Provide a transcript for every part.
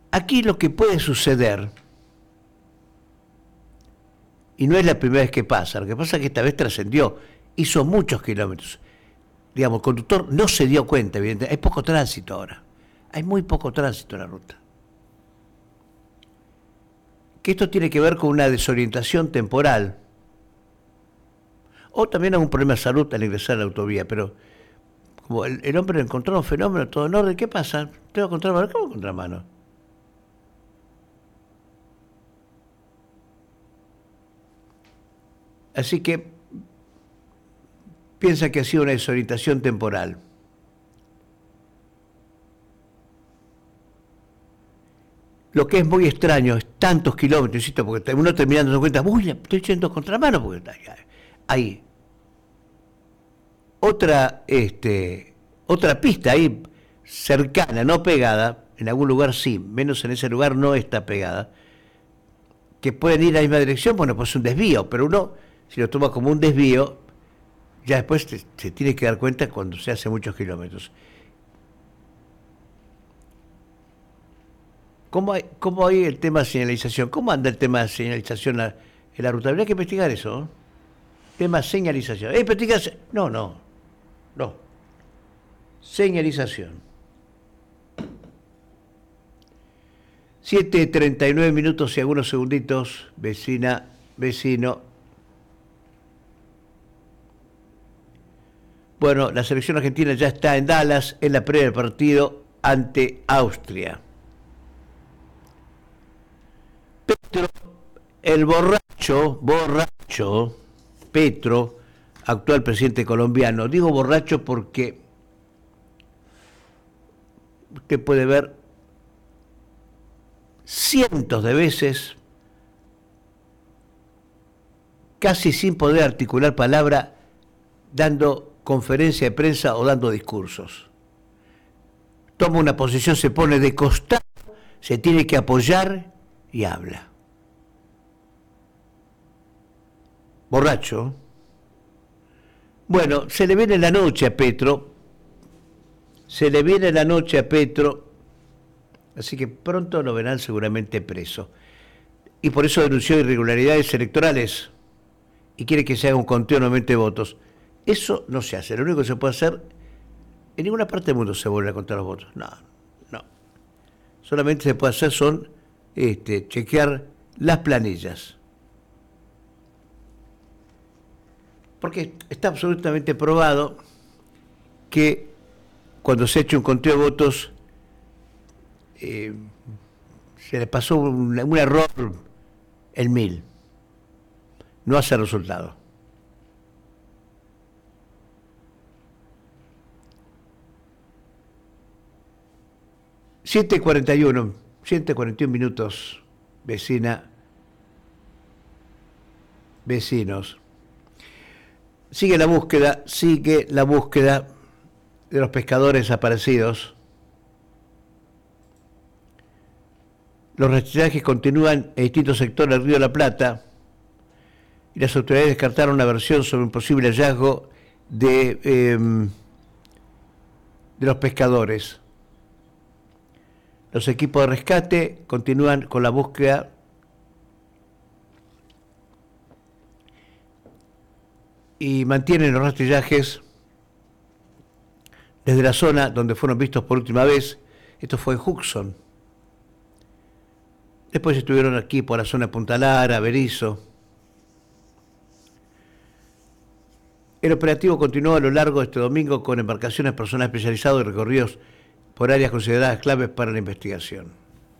Aquí lo que puede suceder, y no es la primera vez que pasa, lo que pasa es que esta vez trascendió, hizo muchos kilómetros. Digamos, el conductor no se dio cuenta, evidentemente. Hay poco tránsito ahora. Hay muy poco tránsito en la ruta. Que esto tiene que ver con una desorientación temporal. O también algún problema de salud al ingresar a la autovía. Pero como el hombre encontró un fenómeno, todo en orden, ¿qué pasa? ¿Tengo contramano? ¿Cómo contramano? Así que piensa que ha sido una desorientación temporal. Lo que es muy extraño es tantos kilómetros, insisto, porque uno terminando dando cuenta, uy, estoy yendo contramano, porque está ahí. Otra pista ahí cercana, no pegada, en algún lugar sí, menos en ese lugar no está pegada, que pueden ir a la misma dirección, bueno, pues es un desvío, pero uno, si lo toma como un desvío, ya después se tiene que dar cuenta cuando se hace muchos kilómetros. ¿Cómo hay el tema de señalización? ¿Cómo anda el tema de señalización en la ruta? Habría que investigar eso, ¿no? Tema señalización. No. Señalización. 7:39 minutos y algunos segunditos, vecina, vecino. Bueno, la selección argentina ya está en Dallas en la previa del partido ante Austria. Petro, el borracho, Petro, actual presidente colombiano. Digo borracho porque usted puede ver cientos de veces, casi sin poder articular palabra, dando conferencia de prensa o dando discursos. Toma una posición, se pone de costado, se tiene que apoyar y habla. Borracho. Bueno, se le viene la noche a Petro, así que pronto lo verán seguramente preso. Y por eso denunció irregularidades electorales y quiere que se haga un conteo nuevamente de votos. Eso no se hace. Lo único que se puede hacer, en ninguna parte del mundo se vuelve a contar los votos. No. Solamente se puede hacer chequear las planillas. Porque está absolutamente probado que cuando se ha hecho un conteo de votos se le pasó un error en 1000. No hace resultado. Siete cuarenta y uno minutos, vecina, vecinos. Sigue la búsqueda de los pescadores desaparecidos. Los rastrillajes continúan en distintos sectores del Río de la Plata y las autoridades descartaron una versión sobre un posible hallazgo de los pescadores. Los equipos de rescate continúan con la búsqueda y mantienen los rastrillajes desde la zona donde fueron vistos por última vez. Esto fue en Hudson. Después estuvieron aquí por la zona de Punta Lara, Berizo. El operativo continuó a lo largo de este domingo con embarcaciones personal especializadas y recorridos por áreas consideradas claves para la investigación.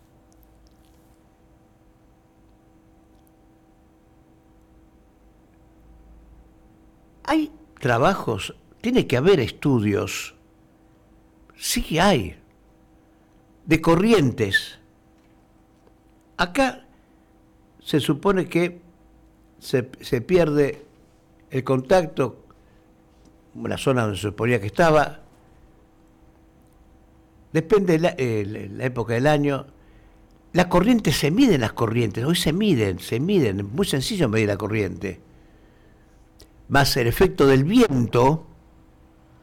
¿Hay trabajos? Tiene que haber estudios. Sí hay. De corrientes. Acá se supone que se pierde el contacto, la zona donde se suponía que estaba. Depende de la época del año. Las corrientes se miden, hoy se miden, es muy sencillo medir la corriente. Más el efecto del viento,